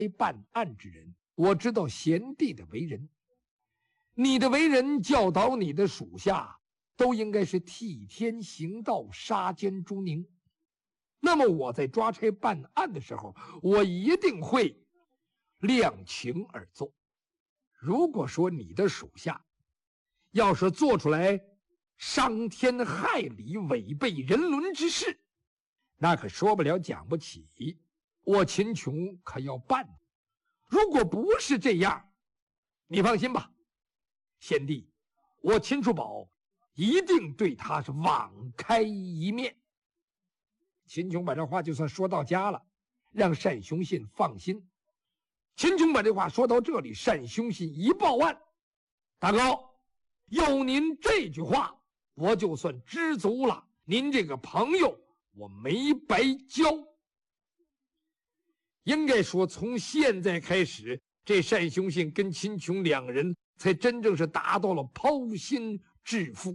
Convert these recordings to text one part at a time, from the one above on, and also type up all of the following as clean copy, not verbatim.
办案之人，我知道贤弟的为人，你的为人教导你的属下都应该是替天行道，杀奸诛佞。那么我在抓差办案的时候，我一定会量情而做。如果说你的属下要是做出来伤天害理、违背人伦之事，那可说不了讲不起，我秦琼可要办。如果不是这样，你放心吧，贤弟，我秦叔宝一定对他是网开一面。秦琼把这话就算说到家了，让单雄信放心。秦琼把这话说到这里，单雄信一报案，大哥，有您这句话，我就算知足了，您这个朋友我没白交。应该说从现在开始，这单雄信跟秦琼两个人才真正是达到了剖心致富。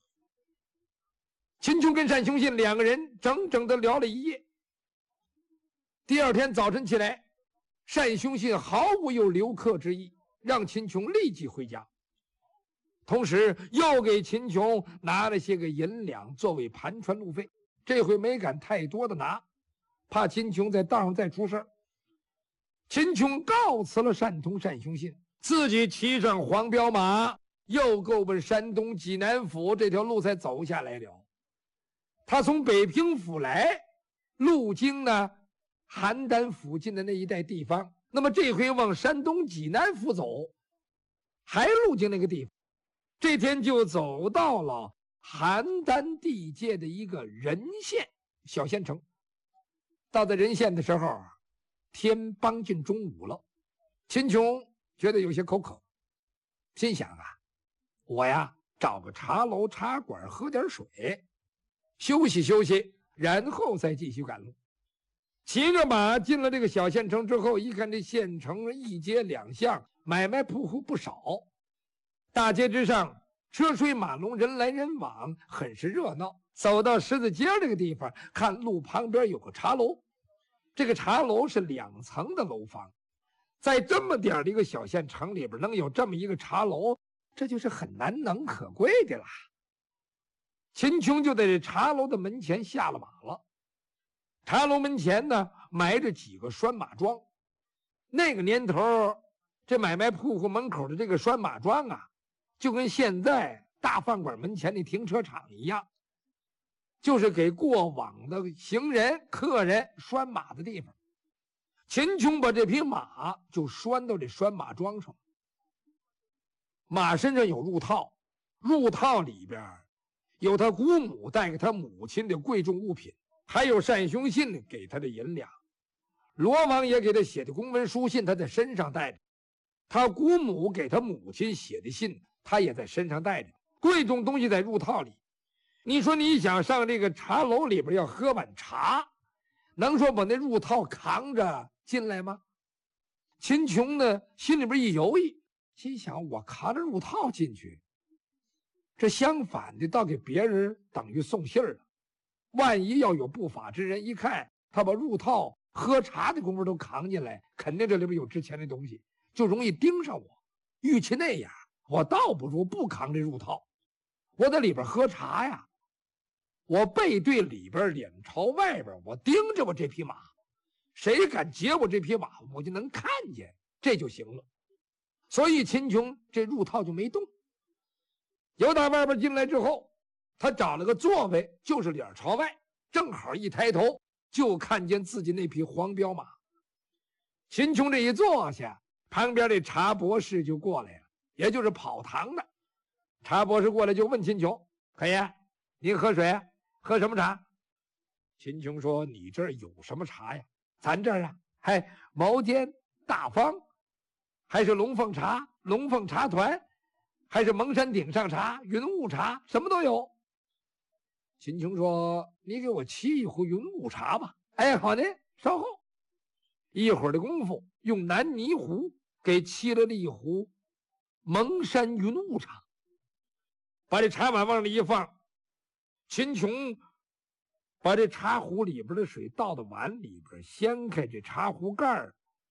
秦琼跟单雄信两个人整整的聊了一夜。第二天早晨起来，单雄信毫无有留客之意，让秦琼立即回家，同时又给秦琼拿了些个银两作为盘船路费。这回没敢太多的拿，怕秦琼在道上再出事儿。秦琼告辞了单雄信，自己骑上黄骠马，又够奔山东济南府这条路才走下来了。他从北平府来，路经呢邯郸附近的那一带地方，那么这回往山东济南府走，还路经那个地方。这天就走到了邯郸地界的一个任县小县城。到了任县的时候，天帮近中午了。秦琼觉得有些口渴，心想啊，我呀找个茶楼茶馆喝点水，休息休息，然后再继续赶路。骑着马进了这个小县城之后，一看这县城一街两巷，买卖铺户不少，大街之上车水马龙，人来人往，很是热闹。走到十字街这个地方，看路旁边有个茶楼，这个茶楼是2层的楼房，在这么点的一个小县城里边能有这么一个茶楼，这就是很难能可贵的啦。秦琼就在这茶楼的门前下了马了。茶楼门前呢埋着几个拴马桩，那个年头这买卖铺户门口的这个拴马桩啊，就跟现在大饭馆门前的停车场一样，就是给过往的行人客人拴马的地方。秦琼把这匹马就拴到这拴马桩上，马身上有入套，入套里边有他姑母带给他母亲的贵重物品，还有单雄信给他的银两，罗王爷给他写的公文书信他在身上带着，他姑母给他母亲写的信他也在身上带着，贵重东西在入套里。你说你想上这个茶楼里边要喝碗茶，能说把那入套扛着进来吗？秦琼呢心里边一犹豫，心想我扛着入套进去，这相反的倒给别人等于送信儿了。万一要有不法之人一看他把入套喝茶的功夫都扛进来，肯定这里边有值钱的东西，就容易盯上我。与其那样，我倒不如不扛这入套，我在里边喝茶呀，我背对里边，脸朝外边，我盯着我这匹马，谁敢劫我这匹马，我就能看见，这就行了。所以秦琼这入套就没动。由打外边进来之后，他找了个座位，就是脸朝外，正好一抬头就看见自己那匹黄骠马。秦琼这一坐下，旁边这茶博士就过来了，也就是跑堂的。茶博士过来就问秦琼：可爷，您喝水啊？喝什么茶？秦琼说：你这儿有什么茶呀？咱这儿啊，还毛尖、大方，还是龙凤茶、龙凤茶团，还是蒙山顶上茶、云雾茶，什么都有。秦琼说：你给我沏一壶云雾茶吧。哎，好的，稍后。一会儿的功夫，用南泥壶给沏了一壶蒙山云雾茶，把这茶碗往里一放，秦琼把这茶壶里边的水倒到碗里边，掀开这茶壶盖，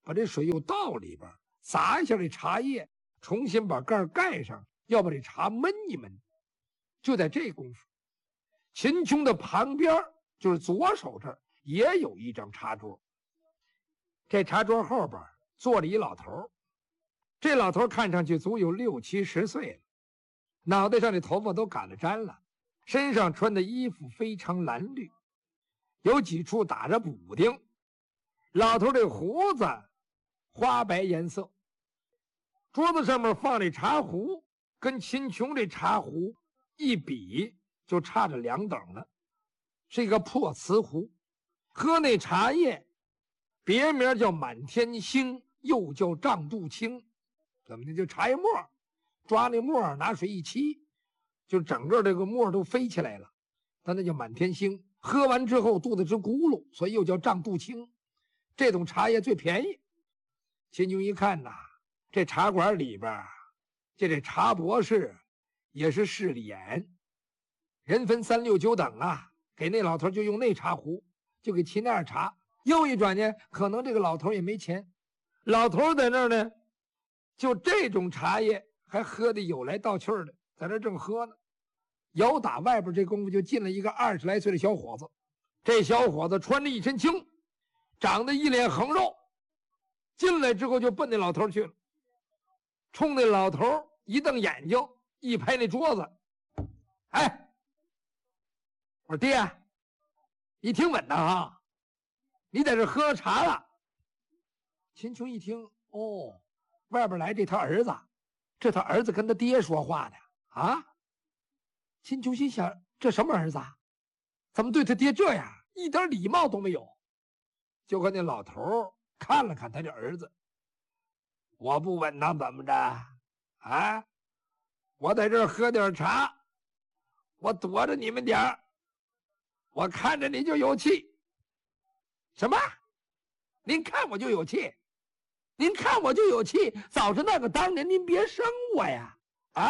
把这水又倒里边，撒一下这茶叶，重新把盖盖上，要把这茶焖一焖。就在这功夫，秦琼的旁边就是左手这儿也有一张茶桌，这茶桌后边坐着一老头，这老头看上去足有60、70岁了，脑袋上的头发都赶了粘了，身上穿的衣服非常蓝绿，有几处打着补丁，老头这胡子花白颜色。桌子上面放这茶壶，跟秦琼这茶壶一比就差着2等了，是一个破瓷壶。喝那茶叶别名叫满天星，又叫丈肚青。怎么的？就茶叶沫，抓那沫拿水一沏，就整个这个沫都飞起来了，但那叫满天星。喝完之后肚子直咕噜，所以又叫丈肚青。这种茶叶最便宜。秦琼一看呐，这茶馆里边这茶博士也是势利眼，人分3、6、9等啊，给那老头就用那茶壶，就给沏那样茶。又一转呢，可能这个老头也没钱，老头在那儿呢，就这种茶叶还喝得有来道气的，在那正喝呢。有打外边这功夫就进了一个20来岁的小伙子，这小伙子穿着一身青，长得一脸横肉，进来之后就奔那老头去了，冲那老头一瞪眼睛，一拍那桌子，哎，我说爹，你挺稳当啊，你在这喝茶了。秦琼一听，哦，外边来这他儿子，这他儿子跟他爹说话呢啊。秦琼心想，这什么儿子啊，怎么对他爹这样，一点礼貌都没有。就看那老头看了看他这儿子，我不稳当怎么着啊？我在这儿喝点茶，我躲着你们点儿，我看着你就有气。什么？您看我就有气？您看我就有气？早知那个当年您别生我呀！啊，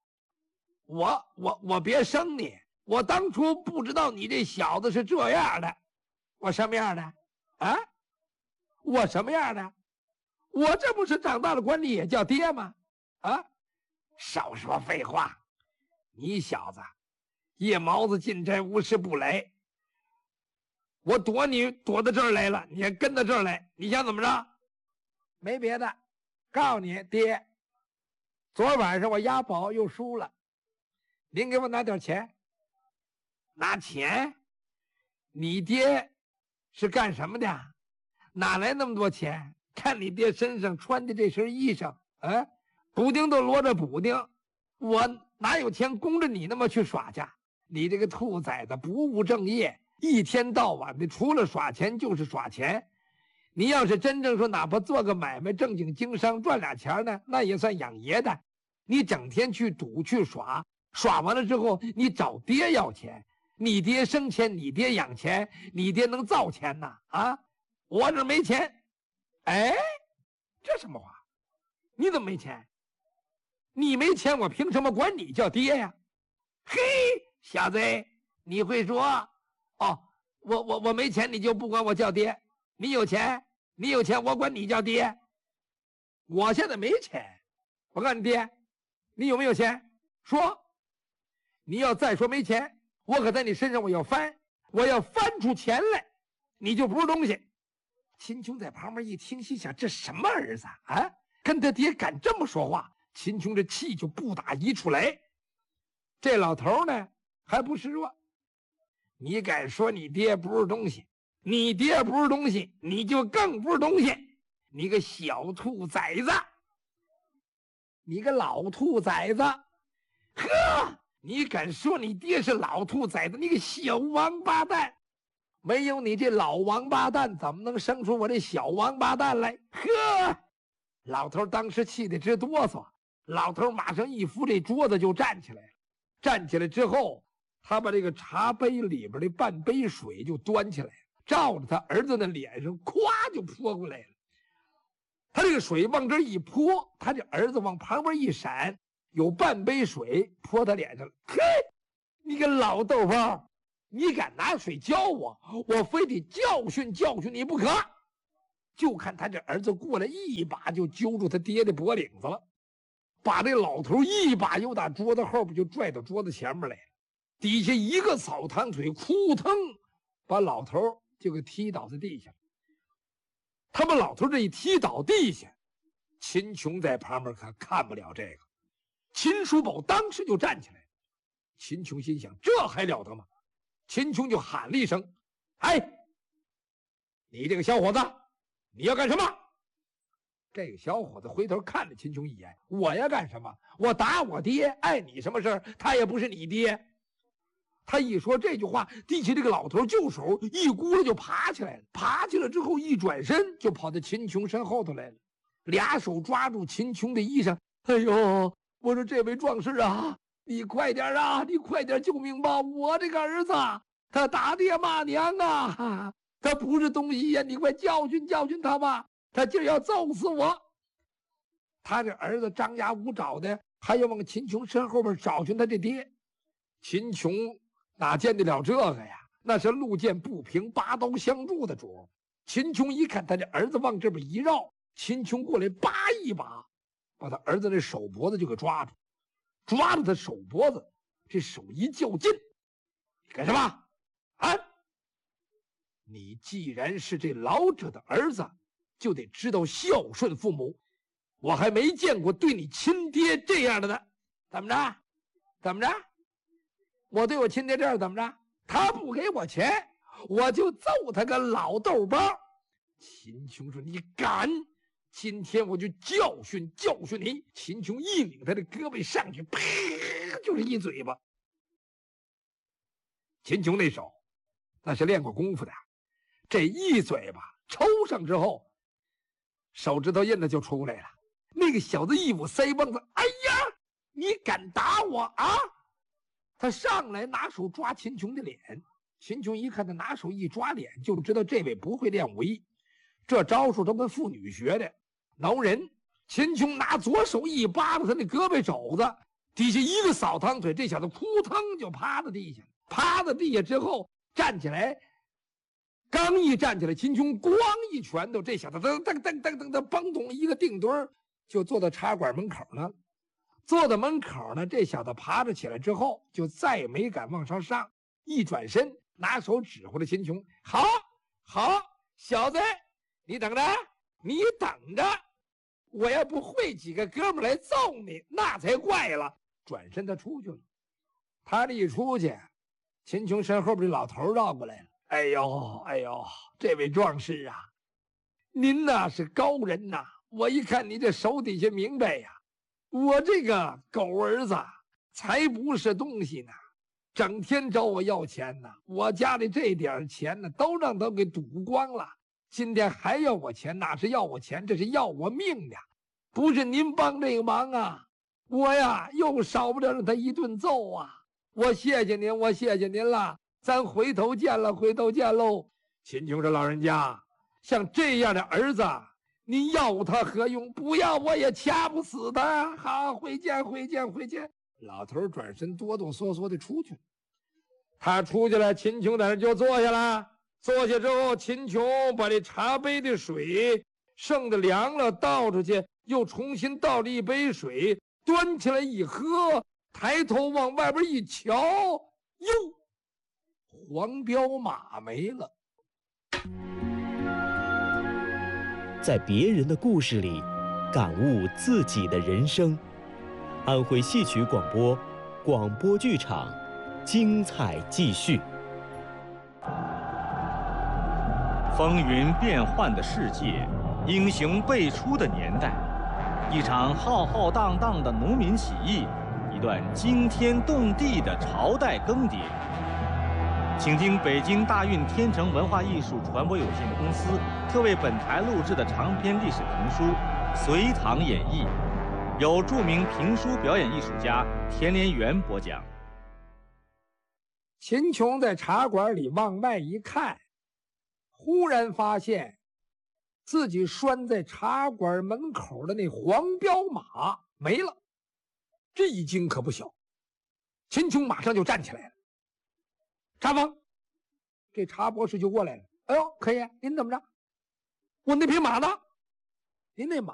我别生你，我当初不知道你这小子是这样的。我什么样的啊？我什么样的？我这不是长大了管你也叫爹吗？啊，少说废话！你小子夜毛子进宅，无事不来。我躲你躲到这儿来了，你还跟到这儿来，你想怎么着？没别的，告诉你爹，昨晚上我押宝又输了，您给我拿点钱。拿钱？你爹是干什么的？哪来那么多钱？看你爹身上穿的这身衣裳，啊，补丁都摞着补丁，我哪有钱供着你那么去耍去？你这个兔崽子不务正业，一天到晚的除了耍钱就是耍钱。你要是真正说哪怕做个买卖正经经商赚俩钱呢，那也算养爷的。你整天去赌去耍，耍完了之后你找爹要钱，你爹生钱，你爹养钱，你爹能造钱呐？啊，我这没钱。哎，这什么话？你怎么没钱？你没钱，我凭什么管你叫爹呀？嘿，小子，你会说哦？我没钱，你就不管我叫爹？你有钱，你有钱，我管你叫爹。我现在没钱，我告诉你爹，你有没有钱？说，你要再说没钱，我可在你身上我要翻出钱来，你就不是东西。秦琼在旁边一听，心想这什么儿子啊，跟他爹敢这么说话。秦琼这气就不打一处来。这老头呢还不示弱，你敢说你爹不是东西，你爹不是东西，你就更不是东西。你个小兔崽子，你个老兔崽子，呵，你敢说你爹是老兔崽子？你个小王八蛋，没有你这老王八蛋，怎么能生出我这小王八蛋来？呵，老头当时气得直哆嗦，老头马上一扶这桌子就站起来了。站起来之后，他把这个茶杯里边的半杯水就端起来了，照着他儿子的脸上咵就泼过来了。他这个水往这一泼，他这儿子往旁边一闪，有半杯水泼他脸上了。嘿，你个老豆包，你敢拿水浇我，我非得教训教训你不可。 就看他这儿子过来，一把就揪住他爹的脖领子了，把这老头一把又打桌子后边就拽到桌子前面来了，底下一个扫堂腿，扑腾把老头就给踢倒在地下。他把老头这一踢倒地下，秦琼在旁边可看不了这个，秦叔宝当时就站起来了。秦琼心想，这还了得吗？秦琼就喊了一声：“哎，你这个小伙子，你要干什么？”这个小伙子回头看了秦琼一眼：“我要干什么？我打我爹，碍你什么事儿？他也不是你爹。”他一说这句话，地下这个老头就手一咕噜就爬起来了，爬起来之后一转身就跑到秦琼身后头来了，俩手抓住秦琼的衣裳：“哎呦，我说这位壮士啊，你快点啊，你快点救命吧！我这个儿子他打爹骂娘啊，他不是东西呀，你快教训教训他吧，他今儿要揍死我！”他这儿子张牙舞爪的，还要往秦琼身后边找寻他这爹。秦琼哪见得了这个呀？那是路见不平拔刀相助的主。秦琼一看他这儿子往这边一绕，秦琼过来叭一把把他儿子那手脖子就给抓住，抓住他手脖子，这手一较劲：“你干什么啊？你既然是这老者的儿子，就得知道孝顺父母。我还没见过对你亲爹这样的呢。怎么着？怎么着？我对我亲爹这样怎么着？他不给我钱，我就揍他个老豆包。”秦琼说：“你敢？今天我就教训教训你！”秦琼一拧他的胳膊上去，啪，就是一嘴巴。秦琼那手那是练过功夫的，这一嘴巴抽上之后，手指头印子就出来了。那个小子一捂腮帮子：“哎呀，你敢打我啊！”他上来拿手抓秦琼的脸，秦琼一看他拿手一抓脸，就知道这位不会练武艺，这招数都跟妇女学的，挠人。秦琼拿左手一扒拉他那胳膊肘子，底下一个扫堂腿，这小子扑腾就趴在地下。趴在地下之后站起来，刚一站起来，秦琼咣一拳头，这小子噔噔噔噔噔噔嘣咚一个定墩就坐到茶馆门口了。坐到门口呢，这小子爬着起来之后，就再也没敢往上上。一转身，拿手指挥了秦琼：“好，好，小子，你等着，你等着，我要不会几个哥们来揍你，那才怪了。”转身他出去了。他这一出去，秦琼身后边的老头绕过来了：“哎呦，哎呦，这位壮士啊，您呐是高人呐！我一看你这手底下明白呀。我这个狗儿子才不是东西呢，整天找我要钱呢。我家里这点钱呢，都让他给赌光了。今天还要我钱，哪是要我钱，这是要我命呀！不是您帮这个忙啊，我呀又少不了让他一顿揍啊！我谢谢您，我谢谢您了，咱回头见了，回头见喽。”秦琼说：“老人家，像这样的儿子，你要他何用？不要我也掐不死他。好，回见，回见，回见。”老头转身哆哆嗦嗦的出去了。他出去了，秦琼在那就坐下了。坐下之后，秦琼把这茶杯的水剩的凉了倒出去，又重新倒了一杯水，端起来一喝，抬头往外边一瞧，哟，黄骠马没了。 在别人的故事里感悟自己的人生。安徽戏曲广播，广播剧场，精彩继续。 风云变幻的世界，英雄辈出的年代，一场浩浩荡荡的农民起义，一段惊天动地的朝代更迭。请听北京大运天成文化艺术传播有限公司特为本台录制的长篇历史评书《隋唐演义》，由著名评书表演艺术家田连元播讲。 秦琼在茶馆里往外一看，忽然发现自己拴在茶馆门口的那黄骠马没了，这一惊可不小。秦琼马上就站起来了。茶房，这茶博士就过来了。哎呦，可以，您怎么着？ 我那匹马呢？您那马